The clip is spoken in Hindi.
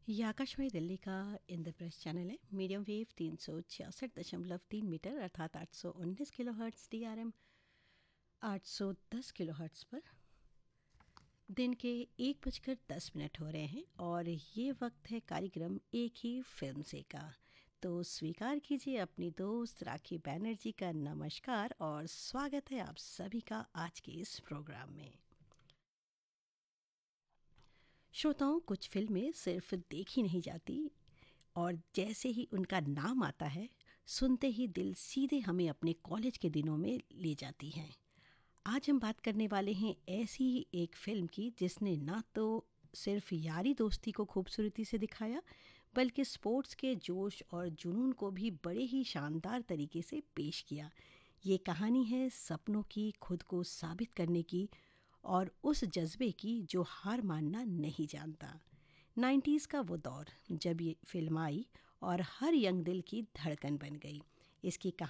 ये आकाशवाणी दिल्ली का इंद्रप्रस्थ चैनल है। मीडियम वेव 366.3 मीटर अर्थात 819 kilo hertz, DRM 810 kilo hertz पर दिन के 1:10 हो रहे हैं और ये वक्त है कार्यक्रम एक ही फिल्म से का। तो स्वीकार कीजिए अपनी दोस्त राखी बैनर्जी का नमस्कार और स्वागत है आप सभी का आज के इस प्रोग्राम में। श्रोताओं, कुछ फिल्में सिर्फ देखी नहीं जाती और जैसे ही उनका नाम आता है सुनते ही दिल सीधे हमें अपने कॉलेज के दिनों में ले जाती हैं। आज हम बात करने वाले हैं ऐसी ही एक फिल्म की जिसने ना तो सिर्फ यारी दोस्ती को खूबसूरती से दिखाया बल्कि स्पोर्ट्स के जोश और जुनून को भी बड़े ही शानदार तरीके से पेश किया। ये कहानी है सपनों की, खुद को साबित करने की और उस जज्बे की जो हार मानना नहीं जानता। 90s का वो दौर जब ये फिल्म आई और हर यंग दिल की धड़कन बन गई। इसकी